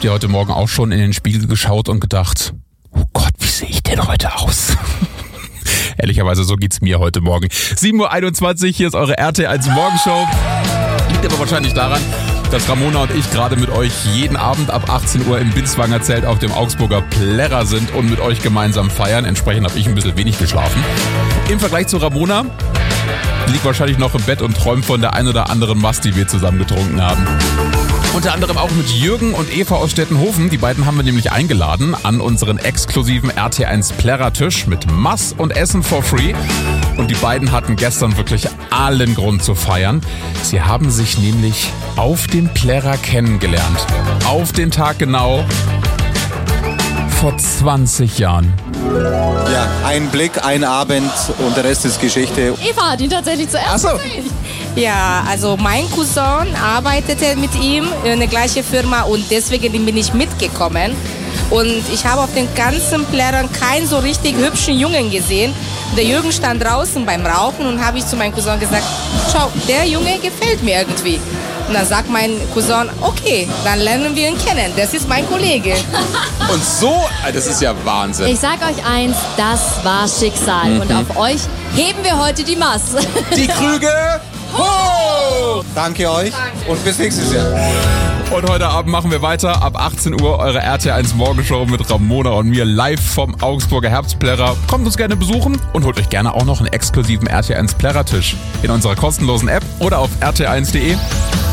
Habt ihr heute Morgen auch schon in den Spiegel geschaut und gedacht, oh Gott, wie sehe ich denn heute aus? Ehrlicherweise, so geht's mir heute Morgen. 7.21 Uhr, hier ist eure RTL1 Morgenshow. Liegt aber wahrscheinlich daran, dass Ramona und ich gerade mit euch jeden Abend ab 18 Uhr im Binswanger Zelt auf dem Augsburger Plärrer sind und mit euch gemeinsam feiern. Entsprechend habe ich ein bisschen wenig geschlafen. Im Vergleich zu Ramona liegt wahrscheinlich noch im Bett und träumt von der ein oder anderen Mast, die wir zusammen getrunken haben. Unter anderem auch mit Jürgen und Eva aus Stettenhofen. Die beiden haben wir nämlich eingeladen an unseren exklusiven RT1 Plärrer-Tisch mit Mass und Essen for free. Und die beiden hatten gestern wirklich allen Grund zu feiern. Sie haben sich nämlich auf dem Plärrer kennengelernt. Auf den Tag genau vor 20 Jahren. Ja, ein Blick, ein Abend und der Rest ist Geschichte. Eva hat ihn tatsächlich zuerst gesehen. Ja, also mein Cousin arbeitete mit ihm in der gleichen Firma und deswegen bin ich mitgekommen. Und ich habe auf den ganzen Plärrern keinen so richtig hübschen Jungen gesehen. Der Jürgen stand draußen beim Rauchen und habe ich zu meinem Cousin gesagt, schau, der Junge gefällt mir irgendwie. Und dann sagt mein Cousin, okay, dann lernen wir ihn kennen, das ist mein Kollege. Und so, das ist ja Wahnsinn. Ich sag euch eins, das war Schicksal. Und auf euch heben wir heute die Masse. Die Krüge hoch! Danke euch und bis nächstes Jahr. Und heute Abend machen wir weiter. Ab 18 Uhr eure RT1 Morgenshow mit Ramona und mir live vom Augsburger Herbstplärrer. Kommt uns gerne besuchen und holt euch gerne auch noch einen exklusiven RT1 Plärrer-Tisch in unserer kostenlosen App oder auf rt1.de.